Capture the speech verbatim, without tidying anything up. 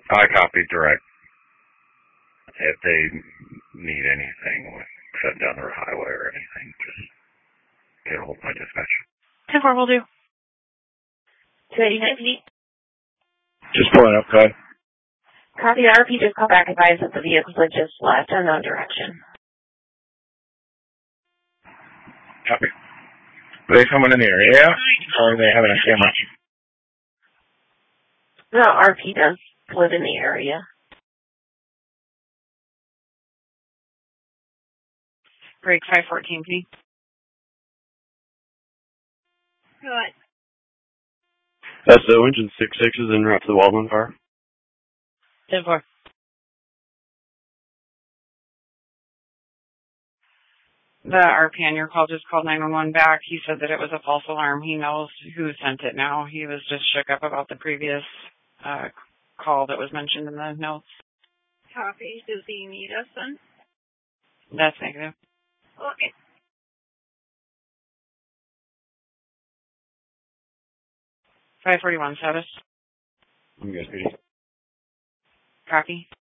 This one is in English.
I copied direct. If they need anything with shutting down their highway or anything, just get a hold of my dispatch. ten four will do. two eighty-nine feet. Just pulling up, go ahead. Copy. R P just call back advise that the vehicles have just left unknown direction. Copy. Are they coming in the area, or are they having a camera? No, R P does live in the area. Break five fourteen, please. What? S O engine six six is en route to the Waldman car. ten four. The R P on your call just called nine one one back. He said that it was a false alarm. He knows who sent it now. He was just shook up about the previous uh, call that was mentioned in the notes. Copy. Does he need us then? That's negative. Okay. five forty-one status. You guys ready? Copy.